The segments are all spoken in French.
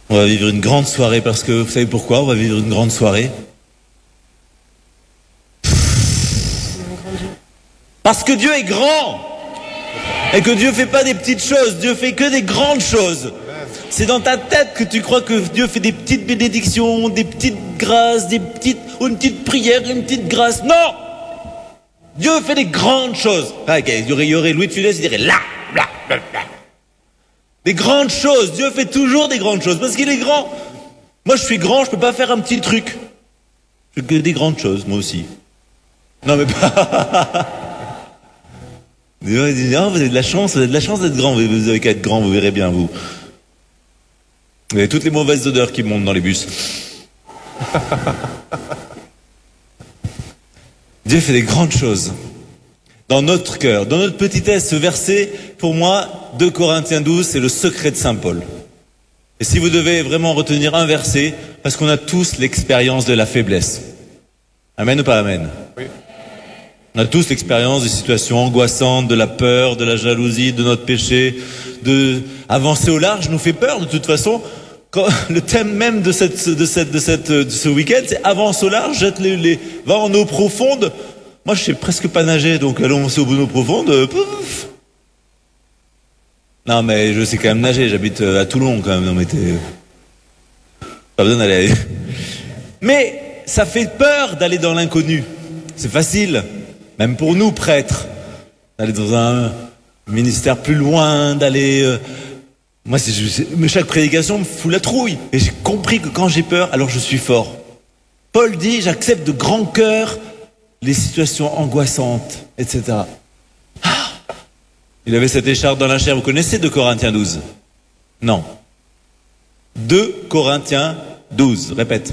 On va vivre une grande soirée parce que, vous savez pourquoi on va vivre une grande soirée? Parce que Dieu est grand et que Dieu fait pas des petites choses, Dieu fait que des grandes choses. C'est dans ta tête que tu crois que Dieu fait des petites bénédictions, des petites grâces, ou une petite prière, une petite grâce. Non! Dieu fait des grandes choses. Il y aurait Louis de Funès, il dirait là. Des grandes choses. Dieu fait toujours des grandes choses parce qu'il est grand. Moi, je suis grand, je peux pas faire un petit truc. Je fais que des grandes choses, moi aussi. Non, mais pas. Dieu dit, non, vous avez de la chance d'être grand. Vous avez qu'à être grand, vous verrez bien, vous. Vous avez toutes les mauvaises odeurs qui montent dans les bus. Dieu fait des grandes choses dans notre cœur, dans notre petitesse. Ce verset, pour moi, 2 Corinthiens 12, c'est le secret de Saint Paul. Et si vous devez vraiment retenir un verset, parce qu'on a tous l'expérience de la faiblesse. Amen ou pas amen? Oui. On a tous l'expérience des situations angoissantes, de la peur, de la jalousie, de notre péché, de avancer au large nous fait peur de toute façon. Le thème même de ce week-end, c'est avance au large, va en eau profonde. Moi, je sais presque pas nager, donc allons en eau profonde. Pouf. Non, mais je sais quand même nager. J'habite à Toulon quand même. Non, mais pas besoin d'aller. Mais ça fait peur d'aller dans l'inconnu. C'est facile, même pour nous prêtres, d'aller dans un ministère plus loin, d'aller. Moi, chaque prédication me fout la trouille. Et j'ai compris que quand j'ai peur, alors je suis fort. Paul dit, j'accepte de grand cœur les situations angoissantes, etc. Ah, il avait cette écharpe dans la chair. Vous connaissez 2 Corinthiens 12? Non. 2 Corinthiens 12. Répète.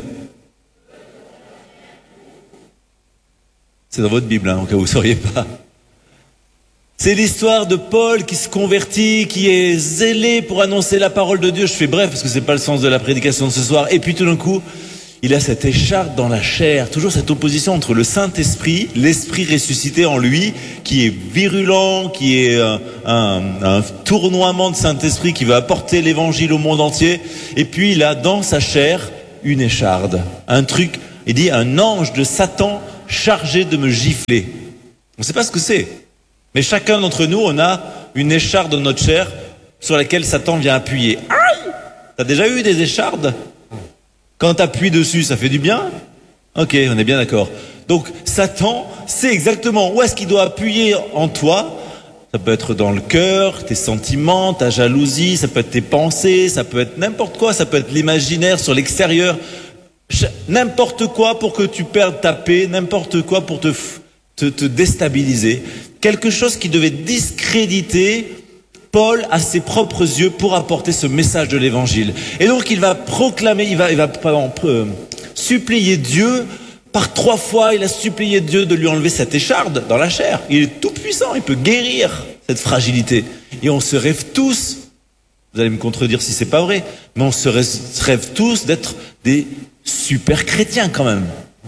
C'est dans votre Bible, au cas où vous ne sauriez pas. C'est l'histoire de Paul qui se convertit, qui est zélé pour annoncer la parole de Dieu. Je fais bref parce que c'est pas le sens de la prédication de ce soir. Et puis tout d'un coup, il a cette écharpe dans la chair. Toujours cette opposition entre le Saint-Esprit, l'Esprit ressuscité en lui, qui est virulent, qui est un tournoiement de Saint-Esprit qui va apporter l'évangile au monde entier. Et puis il a dans sa chair une écharde. Un truc, il dit un ange de Satan chargé de me gifler. On ne sait pas ce que c'est. Mais chacun d'entre nous, on a une écharde dans notre chair sur laquelle Satan vient appuyer. Aïe! T'as déjà eu des échardes? Quand t'appuies dessus, ça fait du bien? Ok, on est bien d'accord. Donc Satan sait exactement où est-ce qu'il doit appuyer en toi. Ça peut être dans le cœur, tes sentiments, ta jalousie, ça peut être tes pensées, ça peut être n'importe quoi, ça peut être l'imaginaire sur l'extérieur. N'importe quoi pour que tu perdes ta paix, n'importe quoi pour te déstabiliser. Quelque chose qui devait discréditer Paul à ses propres yeux pour apporter ce message de l'évangile. Et donc il va proclamer, il va supplier Dieu. Par 3 fois, il a supplié Dieu de lui enlever cette écharde dans la chair. Il est tout puissant, il peut guérir cette fragilité. Et on se rêve tous, vous allez me contredire si c'est pas vrai, mais on se rêve tous d'être des super chrétiens quand même.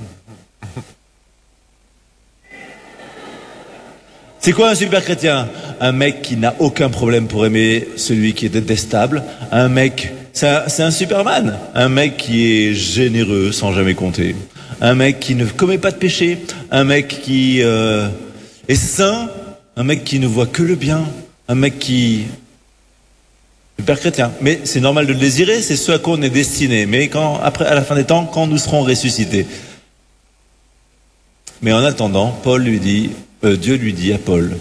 C'est quoi un super chrétien? Un mec qui n'a aucun problème pour aimer celui qui est détestable. Un mec, c'est un Superman. Un mec qui est généreux sans jamais compter. Un mec qui ne commet pas de péché. Un mec qui est saint. Un mec qui ne voit que le bien. Un mec qui... Super chrétien. Mais c'est normal de le désirer, c'est ce à quoi on est destiné. Mais après, à la fin des temps, quand nous serons ressuscités. Mais en attendant, Dieu lui dit à Paul,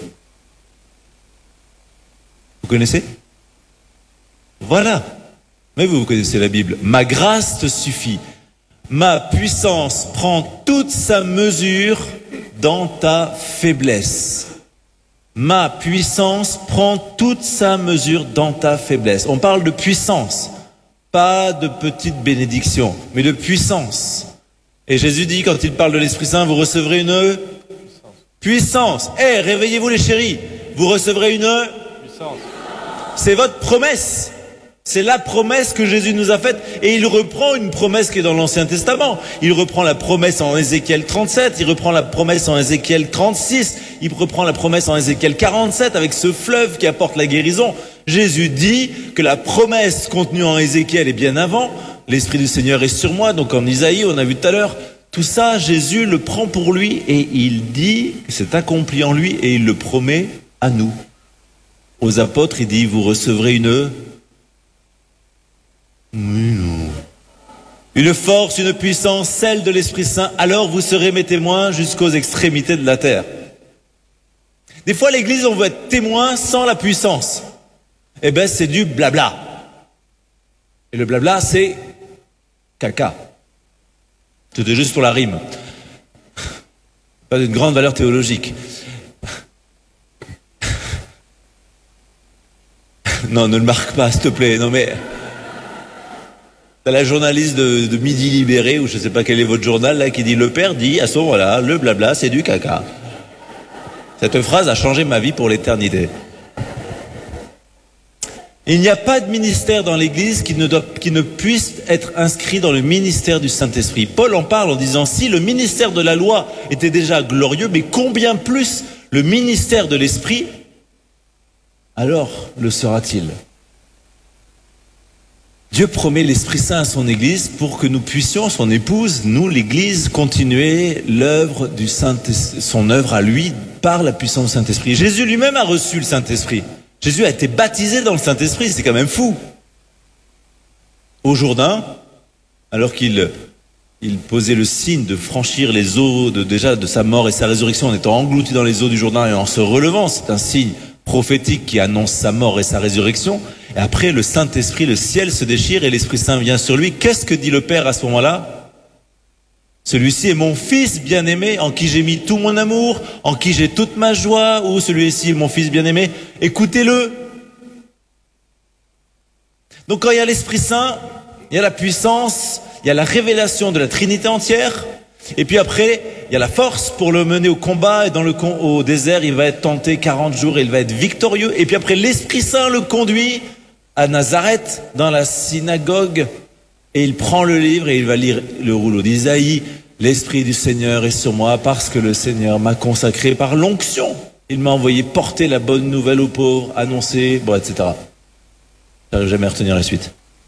vous connaissez? Voilà. Mais vous connaissez la Bible. Ma grâce te suffit. Ma puissance prend toute sa mesure dans ta faiblesse. Ma puissance prend toute sa mesure dans ta faiblesse. On parle de puissance, pas de petite bénédiction, mais de puissance. Et Jésus dit, quand il parle de l'Esprit Saint, vous recevrez une puissance. Réveillez-vous les chéris. Vous recevrez une puissance. C'est votre promesse. C'est la promesse que Jésus nous a faite. Et il reprend une promesse qui est dans l'Ancien Testament. Il reprend la promesse en Ézéchiel 37. Il reprend la promesse en Ézéchiel 36. Il reprend la promesse en Ézéchiel 47 avec ce fleuve qui apporte la guérison. Jésus dit que la promesse contenue en Ézéchiel est bien avant. L'Esprit du Seigneur est sur moi, donc en Isaïe, on a vu tout à l'heure. Tout ça, Jésus le prend pour lui et il dit que c'est accompli en lui et il le promet à nous. Aux apôtres, il dit, vous recevrez une force, une puissance, celle de l'Esprit Saint, alors vous serez mes témoins jusqu'aux extrémités de la terre. Des fois, l'Église, on veut être témoin sans la puissance. Eh ben, c'est du blabla. Et le blabla, c'est caca. C'était juste pour la rime. Pas d'une grande valeur théologique. Non, ne le marque pas, s'il te plaît. Non, mais... T'as la journaliste de Midi Libéré, ou je sais pas quel est votre journal, là, qui dit, le père dit, à ce moment-là, le blabla, c'est du caca. Cette phrase a changé ma vie pour l'éternité. Il n'y a pas de ministère dans l'Église qui ne puisse être inscrit dans le ministère du Saint-Esprit. Paul en parle en disant, si le ministère de la loi était déjà glorieux, mais combien plus le ministère de l'Esprit, alors le sera-t-il? Dieu promet l'Esprit Saint à son Église pour que nous puissions, son épouse, nous, l'Église, continuer l'œuvre du son œuvre à lui par la puissance du Saint-Esprit. Jésus lui-même a reçu le Saint-Esprit. Jésus a été baptisé dans le Saint-Esprit, c'est quand même fou. Au Jourdain, alors qu'il posait le signe de franchir les eaux de sa mort et sa résurrection en étant englouti dans les eaux du Jourdain et en se relevant, c'est un signe prophétique qui annonce sa mort et sa résurrection. Et après, le Saint-Esprit, le ciel se déchire et l'Esprit Saint vient sur lui. Qu'est-ce que dit le Père à ce moment-là? Celui-ci est mon fils bien-aimé, en qui j'ai mis tout mon amour, en qui j'ai toute ma joie, ou celui-ci est mon fils bien-aimé, écoutez-le. Donc quand il y a l'Esprit Saint, il y a la puissance, il y a la révélation de la Trinité entière, et puis après, il y a la force pour le mener au combat, et au désert, il va être tenté 40 jours, et il va être victorieux, et puis après, l'Esprit Saint le conduit à Nazareth, dans la synagogue, et il prend le livre et il va lire le rouleau d'Isaïe. L'Esprit du Seigneur est sur moi parce que le Seigneur m'a consacré par l'onction. Il m'a envoyé porter la bonne nouvelle aux pauvres, annoncer, bon, etc. Je n'arrive jamais à retenir la suite.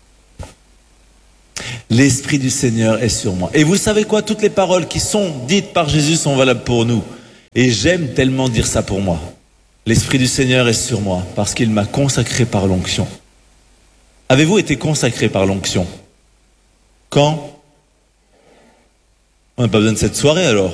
L'Esprit du Seigneur est sur moi. Et vous savez quoi? Toutes les paroles qui sont dites par Jésus sont valables pour nous. Et j'aime tellement dire ça pour moi. L'Esprit du Seigneur est sur moi parce qu'il m'a consacré par l'onction. Avez-vous été consacré par l'onction? Quand? On n'a pas besoin de cette soirée alors.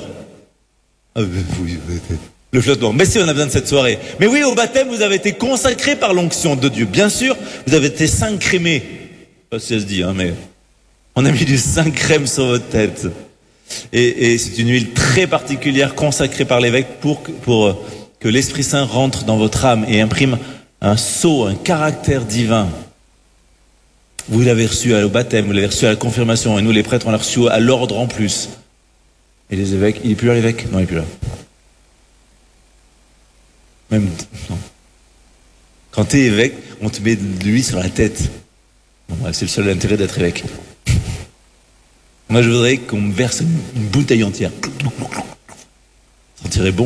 Le flottement. Mais si, on a besoin de cette soirée. Mais oui, au baptême, vous avez été consacré par l'onction de Dieu. Bien sûr, vous avez été Saint-Crémé. Je sais pas si ça se dit, hein, mais on a mis du Saint-Crème sur votre tête. Et c'est une huile très particulière consacrée par l'évêque pour que l'Esprit Saint rentre dans votre âme et imprime un sceau, un caractère divin. Vous l'avez reçu au baptême, vous l'avez reçu à la confirmation, et nous les prêtres on l'a reçu à l'ordre en plus. Et les évêques, il n'est plus là l'évêque? Non, il n'est plus là. Même, non. Quand tu es évêque, on te met de l'huile sur la tête. Bon, c'est le seul intérêt d'être évêque. Moi je voudrais qu'on me verse une bouteille entière. Ça sentirait bon.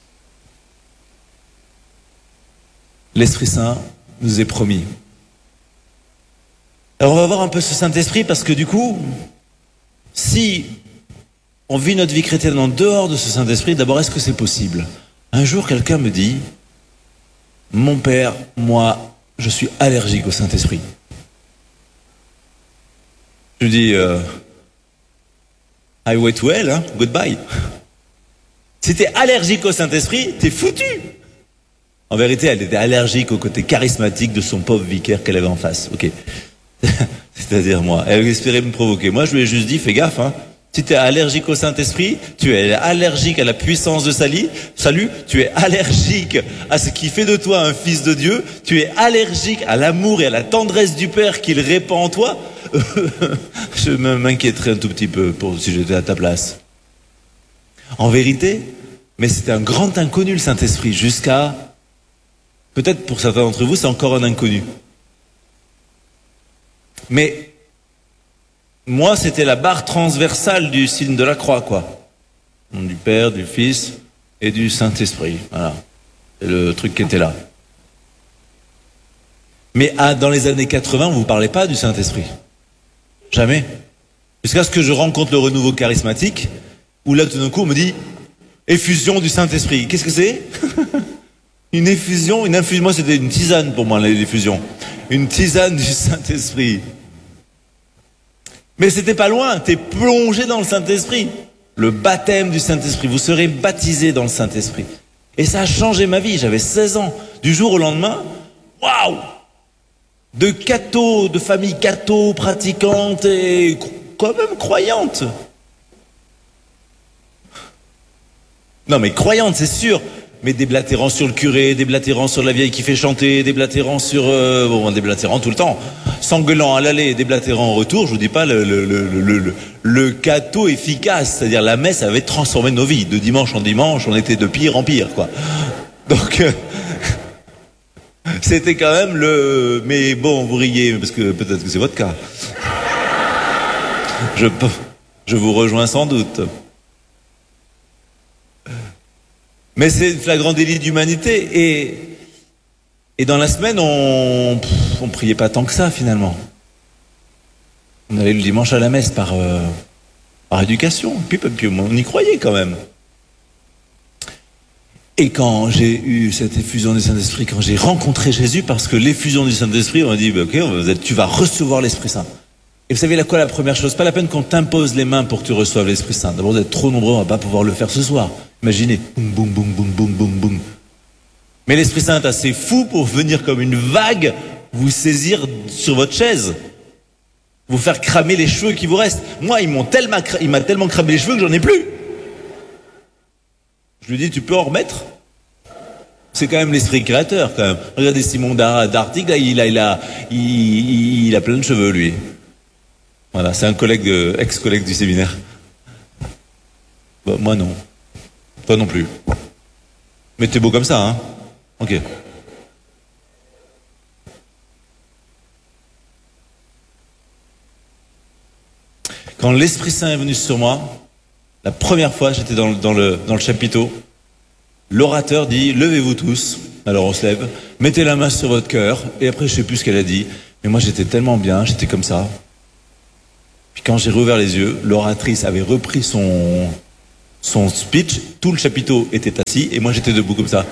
L'Esprit Saint nous est promis. Alors on va voir un peu ce Saint-Esprit parce que du coup, si on vit notre vie chrétienne en dehors de ce Saint-Esprit, d'abord est-ce que c'est possible? Un jour quelqu'un me dit, mon père, moi, je suis allergique au Saint-Esprit. Je lui dis, highway to hell, hein, goodbye. Si t'es allergique au Saint-Esprit, t'es foutu. En vérité, elle était allergique au côté charismatique de son pauvre vicaire qu'elle avait en face. Ok. C'est-à-dire moi. Elle espérait me provoquer. Moi, je lui ai juste dit, fais gaffe, hein. Si tu es allergique au Saint-Esprit, tu es allergique à la puissance de salut, tu es allergique à ce qui fait de toi un fils de Dieu, tu es allergique à l'amour et à la tendresse du Père qu'il répand en toi, je m'inquiéterais un tout petit peu si j'étais à ta place. En vérité, mais c'était un grand inconnu le Saint-Esprit, jusqu'à, peut-être pour certains d'entre vous, c'est encore un inconnu. Mais moi, c'était la barre transversale du signe de la croix, quoi. Du Père, du Fils et du Saint-Esprit. Voilà. C'est le truc qui était là. Mais dans les années 80, on vous parlait pas du Saint-Esprit. Jamais. Jusqu'à ce que je rencontre le renouveau charismatique, où là, tout d'un coup, on me dit, effusion du Saint-Esprit. Qu'est-ce que c'est? Une effusion, moi c'était une tisane pour moi, l'effusion. Une tisane du Saint-Esprit. Mais c'était pas loin, t'es plongé dans le Saint-Esprit. Le baptême du Saint-Esprit, vous serez baptisé dans le Saint-Esprit. Et ça a changé ma vie, j'avais 16 ans. Du jour au lendemain, waouh! De famille catho, pratiquante et quand même croyante. Non mais croyante, c'est sûr. Mais déblatérant sur le curé, déblatérant sur la vieille qui fait chanter, déblatérant sur... déblatérant tout le temps. S'engueulant à l'aller, déblatérant au retour, je vous dis pas le catho efficace. C'est-à-dire la messe avait transformé nos vies. De dimanche en dimanche, on était de pire en pire, quoi. Donc... c'était quand même Mais bon, vous riez, parce que peut-être que c'est votre cas. Je vous rejoins sans doute. Mais c'est une flagrant délit d'humanité. Et dans la semaine, on priait pas tant que ça, finalement. On allait le dimanche à la messe par éducation. Puis on y croyait quand même. Et quand j'ai eu cette effusion du Saint-Esprit, quand j'ai rencontré Jésus, parce que l'effusion du Saint-Esprit, on m'a dit, ok, tu vas recevoir l'Esprit Saint. Et vous savez quoi la première chose? Pas la peine qu'on t'impose les mains pour que tu reçoives l'Esprit Saint. D'abord, vous êtes trop nombreux, on va pas pouvoir le faire ce soir. Imaginez, boum, boum, boum, boum, boum, boum, boum. Mais l'Esprit Saint est assez fou pour venir comme une vague, vous saisir sur votre chaise, vous faire cramer les cheveux qui vous restent. Moi, il m'a tellement cramé les cheveux que j'en ai plus. Je lui dis, tu peux en remettre? C'est quand même l'esprit créateur, quand même. Regardez Simon d'Artig, là, il a plein de cheveux, lui. Voilà, c'est un ex-collègue du séminaire. Bon, moi non. Toi non plus. Mais t'es beau comme ça, hein? Ok. Quand l'Esprit Saint est venu sur moi, la première fois, j'étais dans le chapiteau, l'orateur dit, levez-vous tous. Alors on se lève, mettez la main sur votre cœur, et après je sais plus ce qu'elle a dit, mais moi j'étais tellement bien, j'étais comme ça. Puis quand j'ai rouvert les yeux, l'oratrice avait repris son speech, tout le chapiteau était assis, et moi j'étais debout comme ça.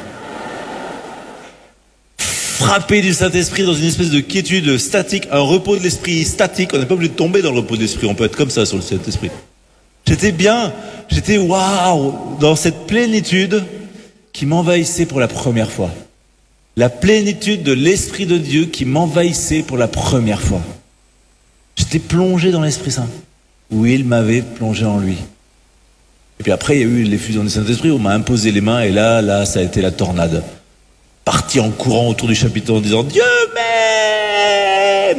Frappé du Saint-Esprit dans une espèce de quiétude statique, un repos de l'esprit statique. On n'est pas obligé de tomber dans le repos de l'esprit, on peut être comme ça sur le Saint-Esprit. J'étais bien, j'étais waouh, dans cette plénitude qui m'envahissait pour la première fois. La plénitude de l'Esprit de Dieu qui m'envahissait pour la première fois. J'étais plongé dans l'Esprit Saint, où il m'avait plongé en lui. Et puis après, il y a eu l'effusion du Saint-Esprit, où on m'a imposé les mains, et là, ça a été la tornade. Parti en courant autour du chapiteau en disant « Dieu m'aime !»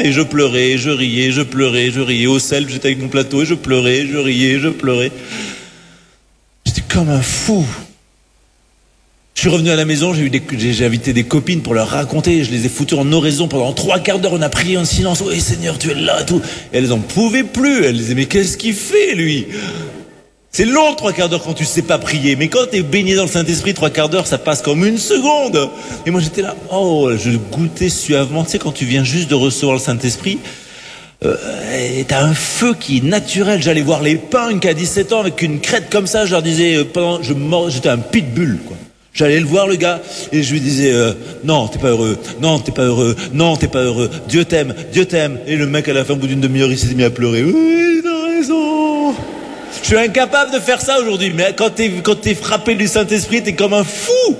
Et je pleurais, je riais, je pleurais, je riais. Au sel, j'étais avec mon plateau, et je pleurais, je riais, je pleurais. J'étais comme un fou. Je suis revenu à la maison, j'ai invité des copines pour leur raconter, je les ai foutues en oraison pendant 3 quarts d'heure, on a prié en silence, oui Seigneur, tu es là, tout. Et elles n'en pouvaient plus, elles disaient, mais qu'est-ce qu'il fait, lui? C'est long 3 quarts d'heure quand tu sais pas prier, mais quand tu es baigné dans le Saint-Esprit, 3 quarts d'heure, ça passe comme 1 seconde. Et moi j'étais là, je goûtais suavement, tu sais, quand tu viens juste de recevoir le Saint-Esprit, t'as un feu qui est naturel. J'allais voir les punks à 17 ans avec une crête comme ça, je leur disais, j'étais un pitbull, quoi. J'allais le voir, le gars, et je lui disais, non, t'es pas heureux, non, t'es pas heureux, non, t'es pas heureux, Dieu t'aime, Dieu t'aime. Et le mec, à la fin, au bout d'une demi-heure, il s'est mis à pleurer. Oui, t'as raison. Je suis incapable de faire ça aujourd'hui, mais quand t'es frappé du Saint-Esprit, t'es comme un fou.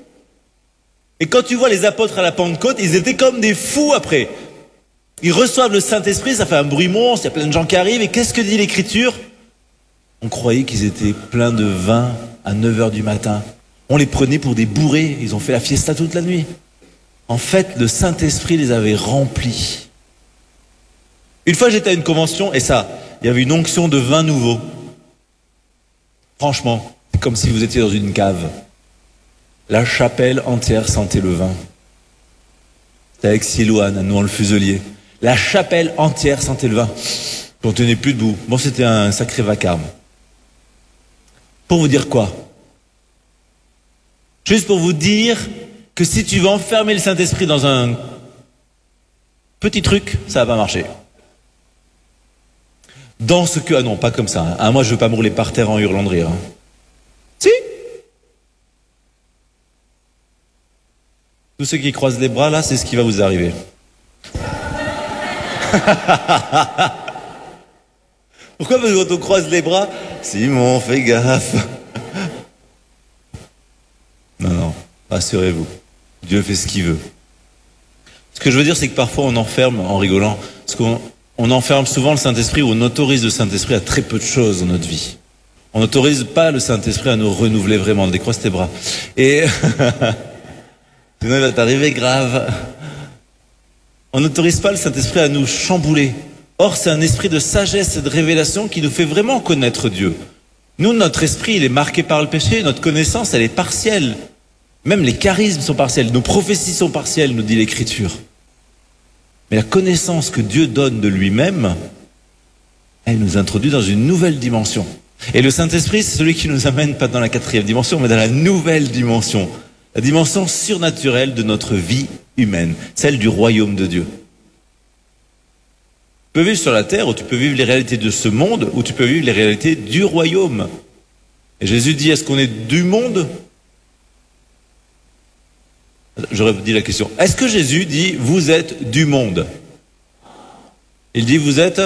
Et quand tu vois les apôtres à la Pentecôte, ils étaient comme des fous après. Ils reçoivent le Saint-Esprit, ça fait un bruit monstre, il y a plein de gens qui arrivent, et qu'est-ce que dit l'Écriture? On croyait qu'ils étaient pleins de vin à 9h du matin. On les prenait pour des bourrés, ils ont fait la fiesta toute la nuit. En fait, le Saint-Esprit les avait remplis. Une fois, j'étais à une convention, et ça, il y avait une onction de vin nouveau. Franchement, c'est comme si vous étiez dans une cave. La chapelle entière sentait le vin. C'était avec Silouane, à Nouan-le-Fuselier. La chapelle entière sentait le vin. On ne tenait plus debout. Bon, c'était un sacré vacarme. Pour vous dire quoi? Juste pour vous dire que si tu veux enfermer le Saint-Esprit dans un Petit truc, ça va pas marcher. Dans ce que... Ah non, pas comme ça. Hein. Ah, moi, je veux pas me rouler par terre en hurlant de rire. Hein. Si. Tous ceux qui croisent les bras, là, c'est ce qui va vous arriver. Pourquoi? Parce que quand on croise les bras, Simon, fais gaffe. Non, rassurez-vous. Dieu fait ce qu'il veut. Ce que je veux dire, c'est que parfois on enferme, en rigolant, parce qu'on enferme souvent le Saint-Esprit, ou on autorise le Saint-Esprit à très peu de choses dans notre vie. On n'autorise pas le Saint-Esprit à nous renouveler vraiment. Décroise tes bras. Et sinon il va t'arriver grave. On n'autorise pas le Saint-Esprit à nous chambouler. Or, c'est un esprit de sagesse et de révélation qui nous fait vraiment connaître Dieu. Nous, notre esprit, il est marqué par le péché. Notre connaissance, elle est partielle. Même les charismes sont partiels. Nos prophéties sont partielles, nous dit l'Écriture. Mais la connaissance que Dieu donne de lui-même, elle nous introduit dans une nouvelle dimension. Et le Saint-Esprit, c'est celui qui nous amène pas dans la 4e dimension, mais dans la nouvelle dimension. La dimension surnaturelle de notre vie humaine. Celle du royaume de Dieu. Tu peux vivre sur la terre, ou tu peux vivre les réalités de ce monde, ou tu peux vivre les réalités du royaume. Et Jésus dit, est-ce qu'on est du monde? J'aurais dit la question. Est-ce que Jésus dit, vous êtes du monde? Il dit, vous êtes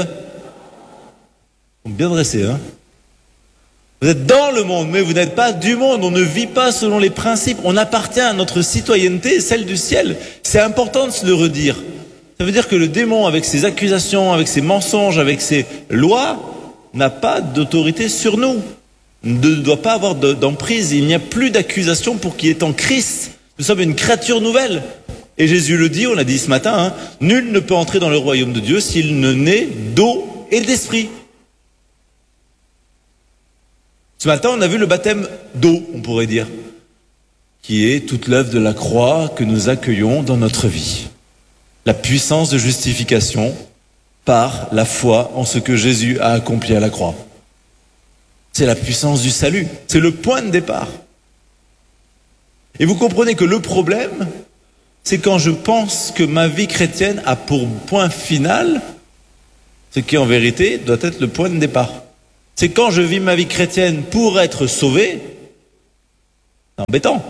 bien dressé, hein? Vous êtes dans le monde, mais vous n'êtes pas du monde. On ne vit pas selon les principes. On appartient à notre citoyenneté, celle du ciel. C'est important de se le redire. Ça veut dire que le démon, avec ses accusations, avec ses mensonges, avec ses lois, n'a pas d'autorité sur nous. Ne doit pas avoir d'emprise. Il n'y a plus d'accusation pour qui est en Christ. Nous sommes une créature nouvelle. Et Jésus le dit, on l'a dit ce matin, hein, nul ne peut entrer dans le royaume de Dieu s'il ne naît d'eau et d'esprit. Ce matin, on a vu le baptême d'eau, on pourrait dire, qui est toute l'œuvre de la croix que nous accueillons dans notre vie. La puissance de justification par la foi en ce que Jésus a accompli à la croix. C'est la puissance du salut. C'est le point de départ. Et vous comprenez que le problème, c'est quand je pense que ma vie chrétienne a pour point final ce qui en vérité doit être le point de départ. C'est quand je vis ma vie chrétienne pour être sauvé, c'est embêtant.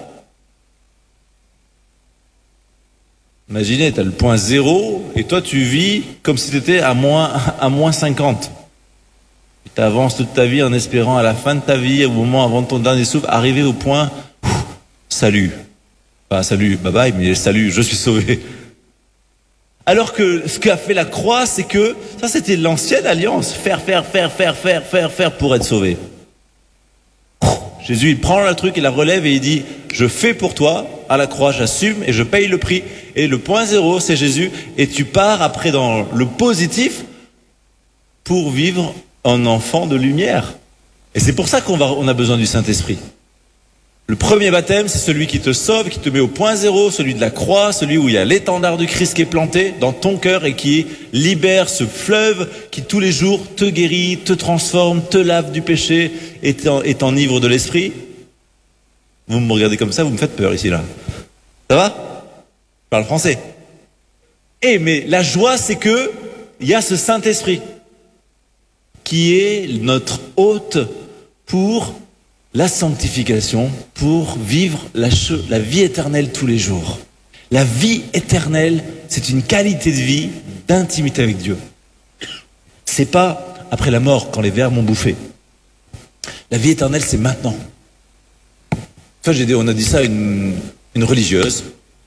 Imaginez, tu as le point 0 et toi tu vis comme si tu étais à moins 50. Tu avances toute ta vie en espérant à la fin de ta vie, au moment avant ton dernier souffle, arriver au point salut. Pas salut, bye bye, mais salut, je suis sauvé. Alors que ce qu'a fait la croix, c'est que ça c'était l'ancienne alliance, faire pour être sauvé. Jésus, il prend le truc, il la relève et il dit, je fais pour toi, à la croix, j'assume et je paye le prix. Et le point 0, c'est Jésus. Et tu pars après dans le positif pour vivre en enfant de lumière. Et c'est pour ça qu'on a besoin du Saint-Esprit. Le premier baptême, c'est celui qui te sauve, qui te met au point 0, celui de la croix, celui où il y a l'étendard du Christ qui est planté dans ton cœur et qui libère ce fleuve qui tous les jours te guérit, te transforme, te lave du péché et t'enivre de l'esprit. Vous me regardez comme ça, vous me faites peur ici, là. Ça va? Je parle français. Mais la joie, c'est que il y a ce Saint-Esprit qui est notre hôte pour la sanctification, pour vivre la vie éternelle tous les jours. La vie éternelle, c'est une qualité de vie d'intimité avec Dieu. C'est pas après la mort, quand les vers m'ont bouffé. La vie éternelle, c'est maintenant. Enfin, on a dit ça à une religieuse,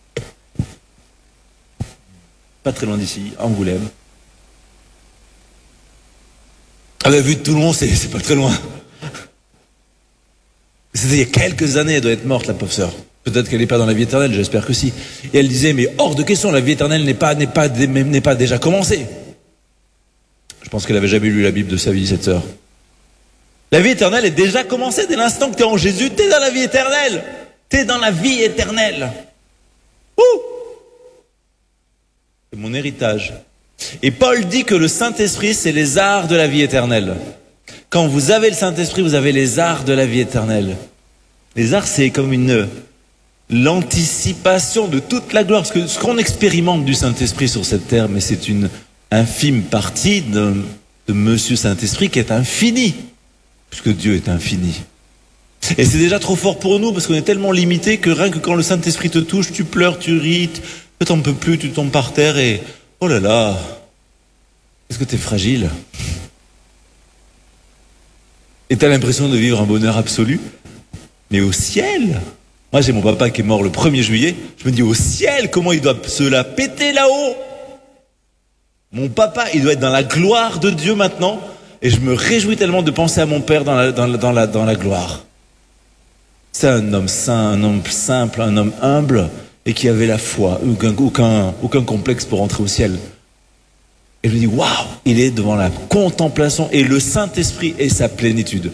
pas très loin d'ici, à Angoulême. Ah ben, vu de Toulon, c'est pas très loin. C'était il y a quelques années, elle doit être morte, la pauvre sœur. Peut-être qu'elle n'est pas dans la vie éternelle, j'espère que si. Et elle disait, mais hors de question, la vie éternelle n'est pas déjà commencée. Je pense qu'elle n'avait jamais lu la Bible de sa vie, cette sœur. La vie éternelle est déjà commencée dès l'instant que tu es en Jésus, tu es dans la vie éternelle. Tu es dans la vie éternelle. C'est mon héritage. Et Paul dit que le Saint-Esprit, c'est les arts de la vie éternelle. Quand vous avez le Saint-Esprit, vous avez les arts de la vie éternelle. Les arts, c'est comme une l'anticipation de toute la gloire. Parce que ce qu'on expérimente du Saint-Esprit sur cette terre, mais c'est une infime partie de Monsieur Saint-Esprit qui est infini, puisque Dieu est infini. Et c'est déjà trop fort pour nous, parce qu'on est tellement limité que rien que quand le Saint-Esprit te touche, tu pleures, tu ris, tu t'en peux plus, tu tombes par terre et oh là là, est-ce que t'es fragile? Et t'as l'impression de vivre un bonheur absolu, mais au ciel. Moi j'ai mon papa qui est mort le 1er juillet, je me dis au ciel, comment il doit se la péter là-haut? Mon papa, il doit être dans la gloire de Dieu maintenant, et je me réjouis tellement de penser à mon père dans la gloire. C'est un homme saint, un homme simple, un homme humble, et qui avait la foi, aucun complexe pour entrer au ciel. Et je me dis, waouh, il est devant la contemplation, et le Saint-Esprit est sa plénitude.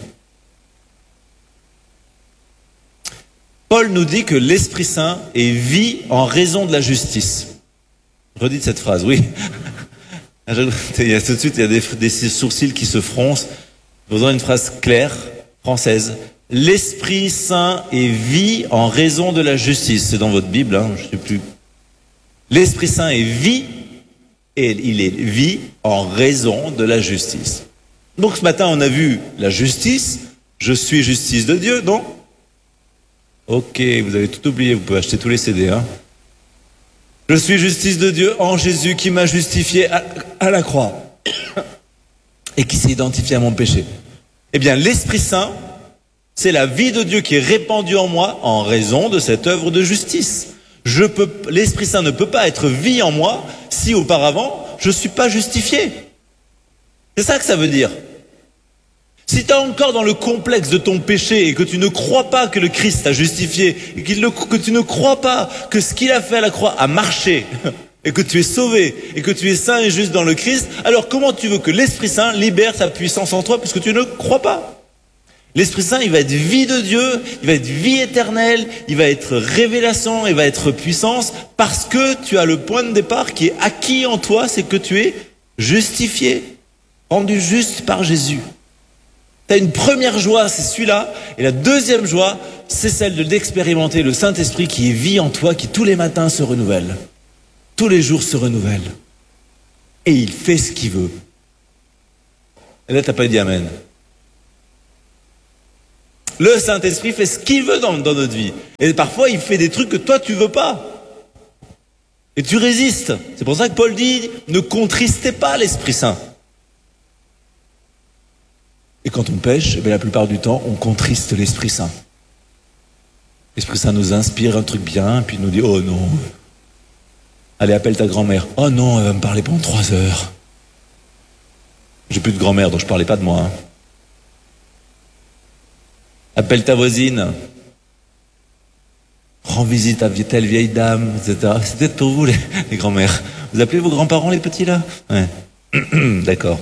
Paul nous dit que l'Esprit Saint est vie en raison de la justice. Redites cette phrase, oui. Il y a tout de suite, il y a des sourcils qui se froncent. Nous avons une phrase claire, française. L'Esprit Saint est vie en raison de la justice. C'est dans votre Bible, hein, je ne sais plus. L'Esprit Saint est vie, et il est vie en raison de la justice. Donc ce matin, on a vu la justice. Je suis justice de Dieu, non? Ok, vous avez tout oublié, vous pouvez acheter tous les CD, hein. Je suis justice de Dieu en Jésus qui m'a justifié à la croix et qui s'est identifié à mon péché. Eh bien, l'Esprit Saint, c'est la vie de Dieu qui est répandue en moi en raison de cette œuvre de justice. L'Esprit Saint ne peut pas être vie en moi si auparavant je ne suis pas justifié. C'est ça que ça veut dire. Si tu es encore dans le complexe de ton péché et que tu ne crois pas que le Christ t'a justifié, et que tu ne crois pas que ce qu'il a fait à la croix a marché, et que tu es sauvé, et que tu es saint et juste dans le Christ, alors comment tu veux que l'Esprit Saint libère sa puissance en toi puisque tu ne crois pas? L'Esprit Saint, il va être vie de Dieu, il va être vie éternelle, il va être révélation, il va être puissance, parce que tu as le point de départ qui est acquis en toi, c'est que tu es justifié, rendu juste par Jésus. Tu as une première joie, c'est celui-là, et la deuxième joie, c'est celle d'expérimenter le Saint-Esprit qui vit en toi, qui tous les matins se renouvelle, tous les jours se renouvelle, et il fait ce qu'il veut. Et là, tu n'as pas dit Amen. Le Saint-Esprit fait ce qu'il veut dans notre vie, et parfois il fait des trucs que toi tu veux pas, et tu résistes. C'est pour ça que Paul dit, ne contristez pas l'Esprit Saint. Et quand on pêche, la plupart du temps, on contriste l'Esprit Saint. L'Esprit Saint nous inspire un truc bien, puis il nous dit, oh non, allez, appelle ta grand-mère. Oh non, elle va me parler pendant 3 heures. J'ai plus de grand-mère, donc je parlais pas de moi. Hein. Appelle ta voisine. Rends visite à telle vieille dame, etc. C'est peut-être pour vous, les grand-mères. Vous appelez vos grands-parents, les petits, là? Ouais. D'accord.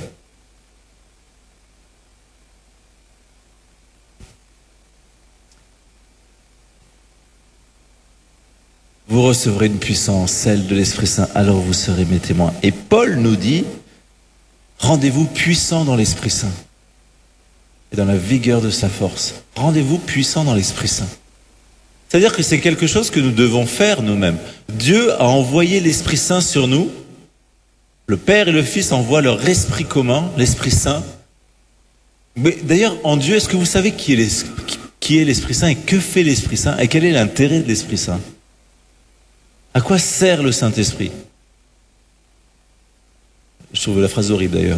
Vous recevrez une puissance, celle de l'Esprit Saint, alors vous serez mes témoins. Et Paul nous dit, rendez-vous puissants dans l'Esprit Saint et dans la vigueur de sa force. Rendez-vous puissants dans l'Esprit Saint. C'est-à-dire que c'est quelque chose que nous devons faire nous-mêmes. Dieu a envoyé l'Esprit Saint sur nous. Le Père et le Fils envoient leur esprit commun, l'Esprit Saint. Mais d'ailleurs, en Dieu, est-ce que vous savez qui est l'Esprit Saint et que fait l'Esprit Saint et quel est l'intérêt de l'Esprit Saint? À quoi sert le Saint-Esprit? Je trouve la phrase horrible d'ailleurs.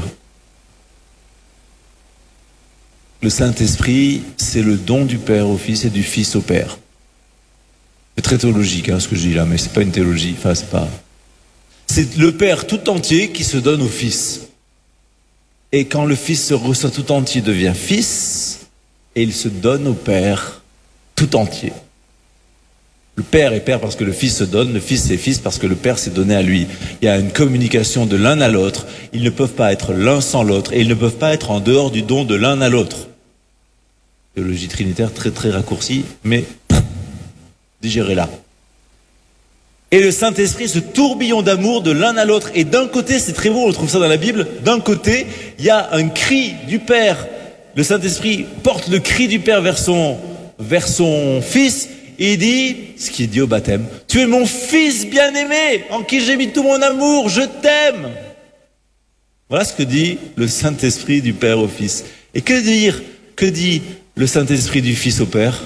Le Saint-Esprit, c'est le don du Père au Fils et du Fils au Père. C'est très théologique ce que je dis là, mais c'est pas une théologie. Enfin, c'est pas. C'est le Père tout entier qui se donne au Fils. Et quand le Fils se reçoit tout entier, il devient Fils, et il se donne au Père tout entier. Le Père est Père parce que le Fils se donne, le Fils est Fils parce que le Père s'est donné à lui. Il y a une communication de l'un à l'autre. Ils ne peuvent pas être l'un sans l'autre et ils ne peuvent pas être en dehors du don de l'un à l'autre. Théologie trinitaire très très raccourcie, mais digérez-la. Et le Saint-Esprit, ce tourbillon d'amour de l'un à l'autre. Et d'un côté, c'est très beau, on trouve ça dans la Bible, d'un côté, il y a un cri du Père. Le Saint-Esprit porte le cri du Père vers son Fils. Il dit ce qu'il dit au baptême. Tu es mon fils bien-aimé, en qui j'ai mis tout mon amour, je t'aime. Voilà ce que dit le Saint-Esprit du Père au Fils. Et que dit le Saint-Esprit du Fils au Père?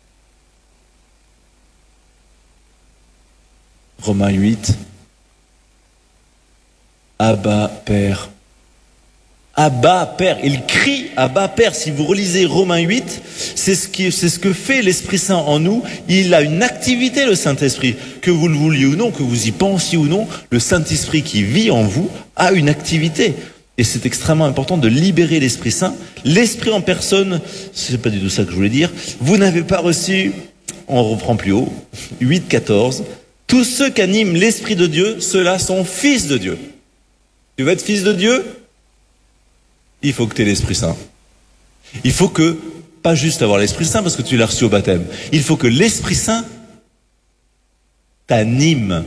Romains 8. Abba, Père. Abba, Père. Il crie Abba, Père. Si vous relisez Romains 8, c'est ce que fait l'Esprit Saint en nous. Il a une activité, le Saint-Esprit. Que vous le vouliez ou non, que vous y pensiez ou non, le Saint-Esprit qui vit en vous a une activité. Et c'est extrêmement important de libérer l'Esprit Saint. L'Esprit en personne, c'est pas du tout ça que je voulais dire. Vous n'avez pas reçu, on reprend plus haut, 8, 14. Tous ceux qu'anime l'Esprit de Dieu, ceux-là sont fils de Dieu. Tu veux être fils de Dieu? Il faut que tu aies l'Esprit Saint. Il faut que, pas juste avoir l'Esprit Saint parce que tu l'as reçu au baptême. Il faut que l'Esprit Saint t'anime.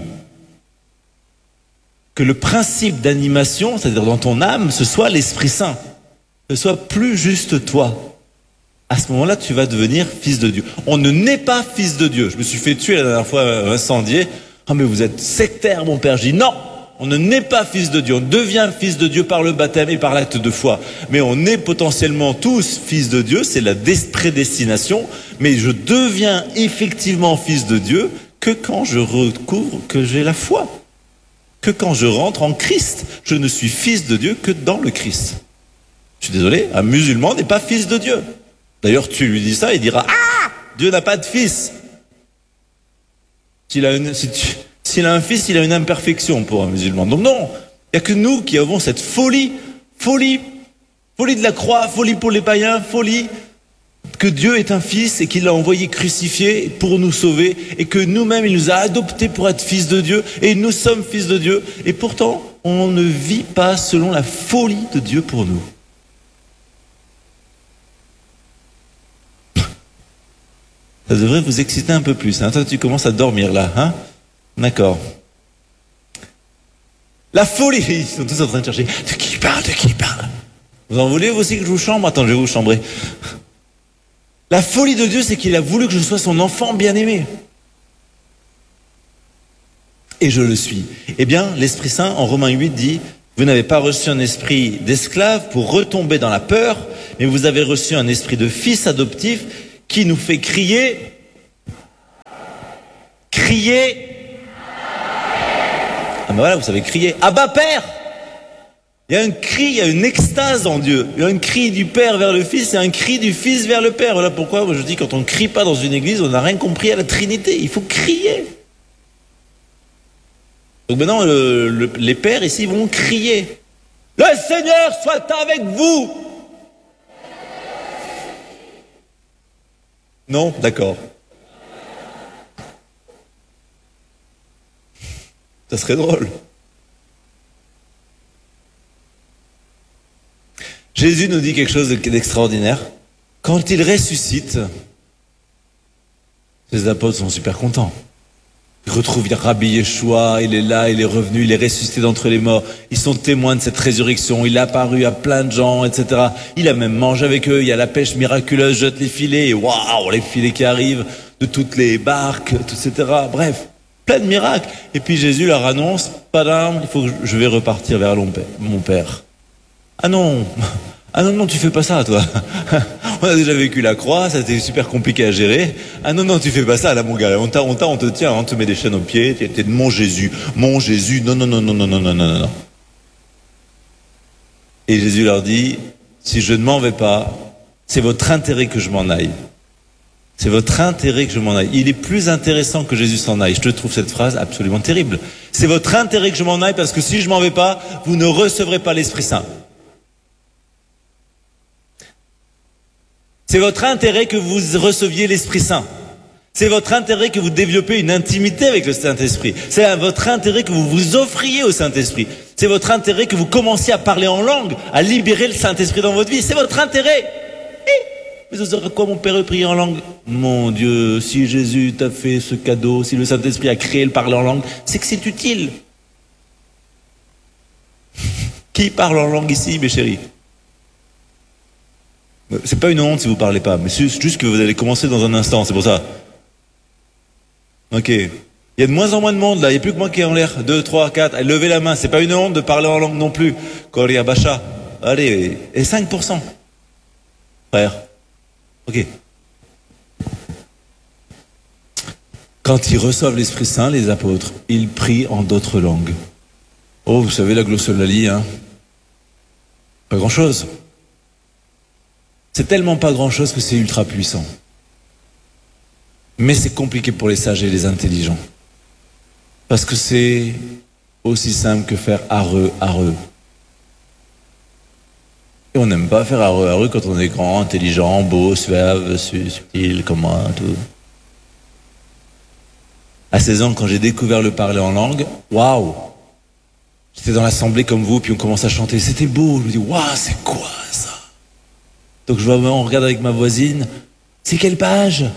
Que le principe d'animation, c'est-à-dire dans ton âme, ce soit l'Esprit Saint. Ce soit plus juste toi. À ce moment-là, tu vas devenir fils de Dieu. On ne naît pas fils de Dieu. Je me suis fait tuer la dernière fois, incendié. Ah, mais vous êtes sectaire, mon père. Je dis non. On ne naît pas fils de Dieu, on devient fils de Dieu par le baptême et par l'acte de foi. Mais on est potentiellement tous fils de Dieu, c'est la prédestination. Mais je deviens effectivement fils de Dieu que quand je recouvre, que j'ai la foi. Que quand je rentre en Christ, je ne suis fils de Dieu que dans le Christ. Je suis désolé, un musulman n'est pas fils de Dieu. D'ailleurs, tu lui dis ça, il dira « Ah, Dieu n'a pas de fils !» S'il a un fils, il a une imperfection pour un musulman. Donc non, il n'y a que nous qui avons cette folie de la croix, folie pour les païens, folie que Dieu est un fils et qu'il l'a envoyé crucifié pour nous sauver et que nous-mêmes, il nous a adoptés pour être fils de Dieu et nous sommes fils de Dieu. Et pourtant, on ne vit pas selon la folie de Dieu pour nous. Ça devrait vous exciter un peu plus. Hein. Toi, tu commences à dormir là. Hein. D'accord. La folie. Ils sont tous en train de chercher. De qui il parle? De qui il parle? Vous en voulez vous aussi que je vous chambre? Attends, je vais vous chambrer. La folie de Dieu, c'est qu'il a voulu que je sois son enfant bien-aimé. Et je le suis. Eh bien, l'Esprit Saint, en Romains 8, dit « Vous n'avez pas reçu un esprit d'esclave pour retomber dans la peur, mais vous avez reçu un esprit de fils adoptif qui nous fait crier. Ah ben voilà, vous savez crier. Abba Père. Il y a un cri, il y a une extase en Dieu. Il y a un cri du Père vers le Fils et un cri du Fils vers le Père. Voilà pourquoi moi je dis quand on ne crie pas dans une église, on n'a rien compris à la Trinité. Il faut crier. Donc maintenant, les pères ici vont crier. Le Seigneur soit avec vous. Non, d'accord. Ça serait drôle. Jésus nous dit quelque chose d'extraordinaire. Quand il ressuscite, les apôtres sont super contents. Ils retrouvent Rabbi Yeshua, il est là, il est revenu, il est ressuscité d'entre les morts. Ils sont témoins de cette résurrection, il est apparu à plein de gens, etc. Il a même mangé avec eux, il y a la pêche miraculeuse, jette les filets, et waouh, les filets qui arrivent de toutes les barques, etc. Bref, plein de miracles. Et puis Jésus leur annonce, padam, il faut que je vais repartir vers mon Père. Ah non, tu fais pas ça, toi. On a déjà vécu la croix, ça a été super compliqué à gérer. Ah non, tu fais pas ça, là, mon gars. On te tient, on te met des chaînes aux pieds. T'es de mon Jésus, non. Et Jésus leur dit, si je ne m'en vais pas, c'est votre intérêt que je m'en aille. C'est votre intérêt que je m'en aille. Il est plus intéressant que Jésus s'en aille. Je te trouve cette phrase absolument terrible. C'est votre intérêt que je m'en aille parce que si je m'en vais pas, vous ne recevrez pas l'Esprit Saint. C'est votre intérêt que vous receviez l'Esprit Saint. C'est votre intérêt que vous développez une intimité avec le Saint-Esprit. C'est votre intérêt que vous vous offriez au Saint-Esprit. C'est votre intérêt que vous commenciez à parler en langue, à libérer le Saint-Esprit dans votre vie. C'est votre intérêt. Mais ce sera quoi mon Père prier en langue? Mon Dieu, si Jésus t'a fait ce cadeau, si le Saint-Esprit a créé le parler en langue, c'est que c'est utile. Qui parle en langue ici, mes chéris? C'est pas une honte si vous parlez pas, mais c'est juste que vous allez commencer dans un instant, c'est pour ça. Ok. Il y a de moins en moins de monde là, il n'y a plus que moi qui est en l'air. 2, 3, 4, allez, levez la main, c'est pas une honte de parler en langue non plus. Korea Bacha. Allez, et 5%. Frère. Ok. Quand ils reçoivent l'Esprit Saint, les apôtres, ils prient en d'autres langues. Oh, vous savez la glossolalie, hein? Pas grand-chose. C'est tellement pas grand-chose que c'est ultra puissant. Mais c'est compliqué pour les sages et les intelligents. Parce que c'est aussi simple que faire areux, areux. Et on n'aime pas faire areux, areux quand on est grand, intelligent, beau, suave, subtil, comme moi, tout. À 16 ans, quand j'ai découvert le parler en langue, waouh! J'étais dans l'assemblée comme vous, puis on commence à chanter. C'était beau. Je me dis, waouh, c'est quoi ça? Donc on regarde avec ma voisine. C'est quelle page?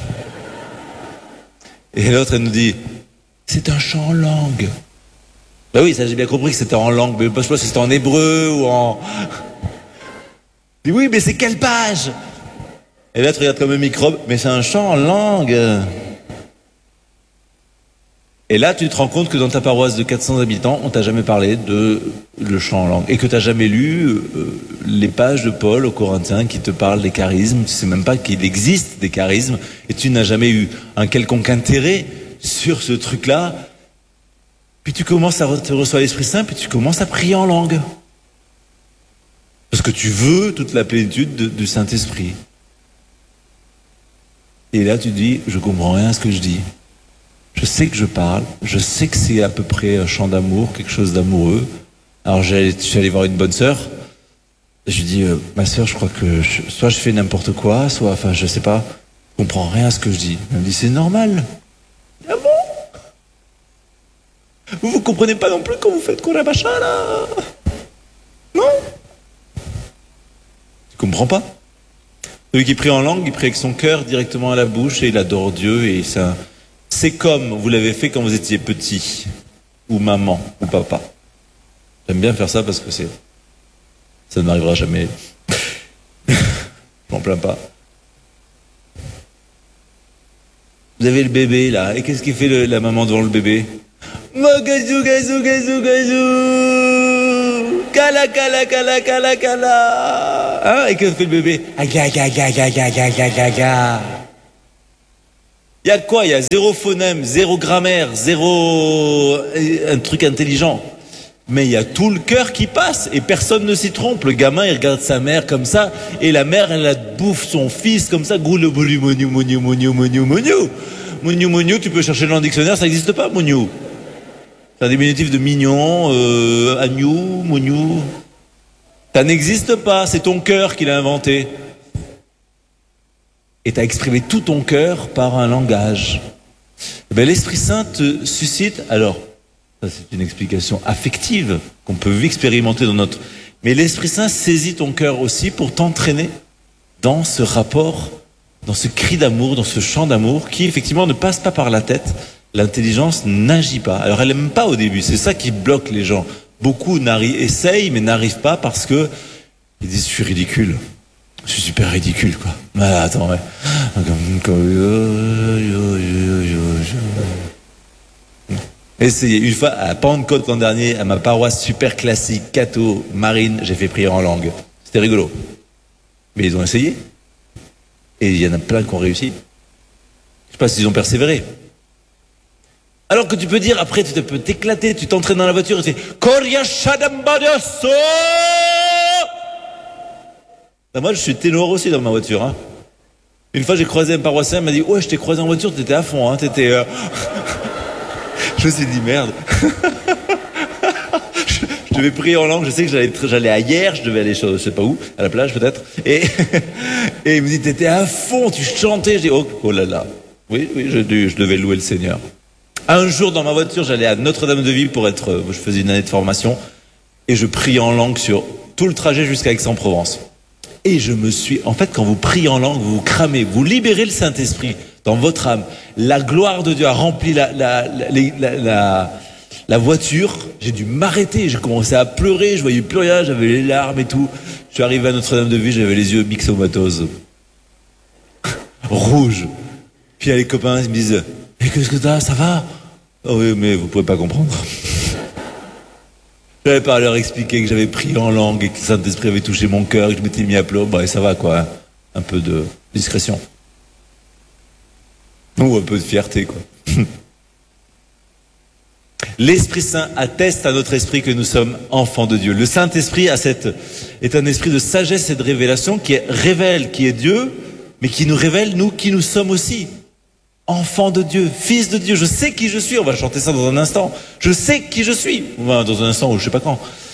Et l'autre, elle nous dit, c'est un chant en langue. Ben oui, ça j'ai bien compris que c'était en langue, mais je sais pas si c'était en hébreu ou en... Je dis, oui, mais c'est quelle page? Et l'autre regarde comme un microbe, mais c'est un chant en langue. Et là, tu te rends compte que dans ta paroisse de 400 habitants, on t'a jamais parlé de le chant en langue. Et que tu n'as jamais lu les pages de Paul aux Corinthiens qui te parlent des charismes. Tu sais même pas qu'il existe des charismes. Et tu n'as jamais eu un quelconque intérêt sur ce truc-là. Puis tu commences à te recevoir l'Esprit Saint, puis tu commences à prier en langue. Parce que tu veux toute la plénitude du Saint-Esprit. Et là, tu te dis, je comprends rien à ce que je dis. Je sais que je parle, je sais que c'est à peu près un chant d'amour, quelque chose d'amoureux. Alors je suis allé voir une bonne sœur. Je lui dis, ma sœur, je crois que soit je fais n'importe quoi, soit, enfin, je sais pas, je comprends rien à ce que je dis. Elle me dit, c'est normal. Ah bon? Vous comprenez pas non plus quand vous faites Korabacha, là? Non? Tu comprends pas? Celui qui prie en langue, il prie avec son cœur directement à la bouche et il adore Dieu et ça... C'est comme vous l'avez fait quand vous étiez petit, ou maman, ou papa. J'aime bien faire ça parce que ça ne m'arrivera jamais. Je m'en plains pas. Vous avez le bébé là, et qu'est-ce qu'il fait la maman devant le bébé? Gazou, gazou, gazou, gazou. Kala, kala, kala, kala, kala. Hein? Et que fait le bébé? Aga, aga, aga, aga, aga, aga, aga. Il y a quoi? Il y a zéro phonème, zéro grammaire, zéro un truc intelligent. Mais il y a tout le cœur qui passe et personne ne s'y trompe. Le gamin, il regarde sa mère comme ça et la mère, elle bouffe son fils comme ça. Goulou, boulou, mouniou, mouniou, mouniou, mouniou, mouniou. Mouniou, mouniou, tu peux chercher dans le dictionnaire, ça n'existe pas, mouniou. C'est un diminutif de mignon, agneau, mouniou. Ça n'existe pas, c'est ton cœur qui l'a inventé. Et tu as exprimé tout ton cœur par un langage. Et bien, l'Esprit Saint te suscite, alors, ça c'est une explication affective qu'on peut expérimenter dans notre... Mais l'Esprit Saint saisit ton cœur aussi pour t'entraîner dans ce rapport, dans ce cri d'amour, dans ce chant d'amour qui effectivement ne passe pas par la tête. L'intelligence n'agit pas. Alors elle n'aime pas au début, c'est ça qui bloque les gens. Beaucoup essayent mais n'arrivent pas parce que ils disent je suis ridicule. Je suis super ridicule, quoi. Ah, attends, ouais. Essayez. Une fois, à Pentecôte l'an dernier, à ma paroisse super classique, catho, marine, j'ai fait prière en langue. C'était rigolo. Mais ils ont essayé. Et il y en a plein qui ont réussi. Je sais pas s'ils ont persévéré. Alors que tu peux dire, après, tu peux t'éclater, tu t'entraînes dans la voiture et tu fais Koria Shadambadaso. Moi, je suis ténor aussi dans ma voiture. Hein. Une fois, j'ai croisé un paroissien, il m'a dit « Ouais, je t'ai croisé en voiture, t'étais à fond. Hein, t'étais, Je me suis dit « Merde. » Je devais prier en langue, je sais que j'allais à hier, je devais aller, je sais pas où, à la plage peut-être. Et il me dit « T'étais à fond, tu chantais. » Je dis « Oh là là. » Oui, je devais louer le Seigneur. Un jour, dans ma voiture, j'allais à Notre-Dame-de-Ville je faisais une année de formation, et je priais en langue sur tout le trajet jusqu'à Aix-en-Provence. Et en fait, quand vous priez en langue, vous vous cramez, vous libérez le Saint-Esprit dans votre âme. La gloire de Dieu a rempli la voiture. J'ai dû m'arrêter, j'ai commencé à pleurer, je voyais plus rien, j'avais les larmes et tout. Je suis arrivé à Notre-Dame-de-Ville, j'avais les yeux myxomatoses. Rouges. Puis il y a les copains, ils me disent, Et qu'est-ce que t'as? Ça va? Ah oui, mais vous pouvez pas comprendre. J'avais pas à leur expliquer que j'avais prié en langue et que le Saint-Esprit avait touché mon cœur et que je m'étais mis à pleurer. Bah, ça va, quoi. Hein. Un peu de discrétion. Ou un peu de fierté, quoi. L'Esprit Saint atteste à notre esprit que nous sommes enfants de Dieu. Le Saint-Esprit est un esprit de sagesse et de révélation qui révèle qui est Dieu, mais qui nous révèle, nous, qui nous sommes aussi. Enfants de Dieu, fils de Dieu. Je sais qui je suis. On va chanter ça dans un instant. Je sais qui je suis. Enfin, dans un instant ou je sais pas quand.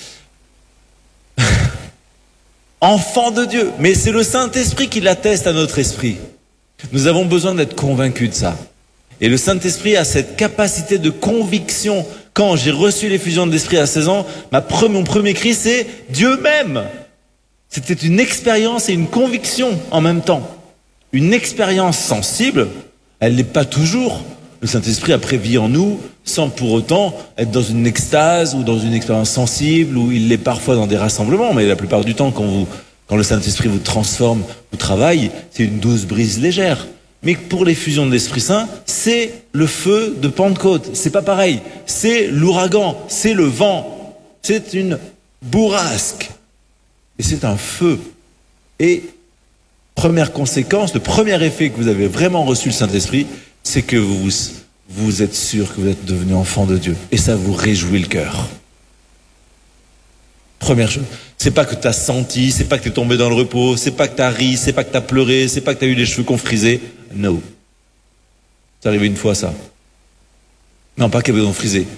Enfants de Dieu. Mais c'est le Saint-Esprit qui l'atteste à notre esprit. Nous avons besoin d'être convaincus de ça. Et le Saint-Esprit a cette capacité de conviction. Quand j'ai reçu l'effusion de l'Esprit à 16 ans, mon premier cri, c'est Dieu m'aime. C'était une expérience et une conviction en même temps. Une expérience sensible, elle n'est pas toujours. Le Saint-Esprit après vit en nous, sans pour autant être dans une extase ou dans une expérience sensible, ou il l'est parfois dans des rassemblements, mais la plupart du temps, quand le Saint-Esprit vous transforme, vous travaille, c'est une douce brise légère. Mais pour l'effusion de l'Esprit Saint, c'est le feu de Pentecôte. C'est pas pareil. C'est l'ouragan, c'est le vent, c'est une bourrasque. Et c'est un feu. Et première conséquence, le premier effet que vous avez vraiment reçu le Saint-Esprit, c'est que vous êtes sûr que vous êtes devenu enfant de Dieu. Et ça vous réjouit le cœur. Première chose. C'est pas que tu as senti, c'est pas que tu es tombé dans le repos, c'est pas que tu as ri, c'est pas que tu as pleuré, c'est pas que tu as eu les cheveux confrisés. No. C'est arrivé une fois ça. Non, pas qu'elle ait frisé,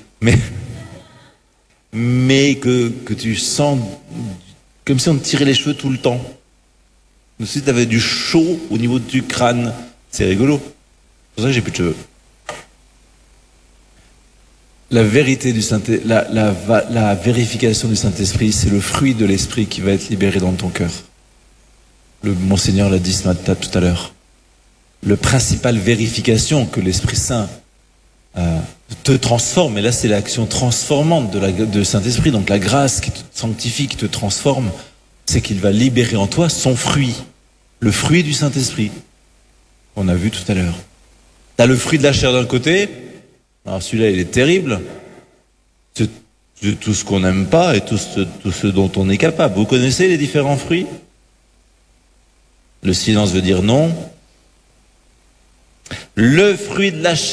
mais que tu sens comme si on te tirait les cheveux tout le temps. Comme si tu avais du chaud au niveau du crâne. C'est rigolo. C'est pour ça que j'ai plus de cheveux. La vérité du la vérification du Saint-Esprit, c'est le fruit de l'Esprit qui va être libéré dans ton cœur. Monseigneur l'a dit ce matin tout à l'heure. La principale vérification que l'Esprit Saint te transforme, et là c'est l'action transformante de Saint-Esprit, donc la grâce qui te sanctifie, qui te transforme, c'est qu'il va libérer en toi son fruit, le fruit du Saint-Esprit, qu'on a vu tout à l'heure. Tu as le fruit de la chair d'un côté, alors celui-là il est terrible, c'est tout ce qu'on n'aime pas et tout ce dont on est capable. Vous connaissez les différents fruits? Le silence veut dire non. Le fruit de la chair